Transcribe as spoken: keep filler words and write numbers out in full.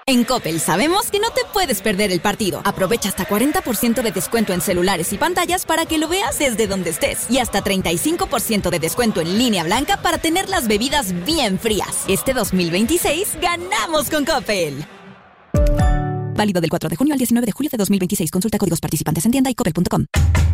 En Coppel sabemos que no te puedes perder el partido. Aprovecha hasta cuarenta por ciento de descuento en celulares y pantallas para que lo veas desde donde estés. Y hasta treinta y cinco por ciento de descuento en línea blanca para tener las bebidas bien frías. Este dos mil veintiséis, ¡ganamos con Coppel! Válido del cuatro de junio al diecinueve de julio de dos mil veintiséis. Consulta códigos participantes en tienda y coppel punto com.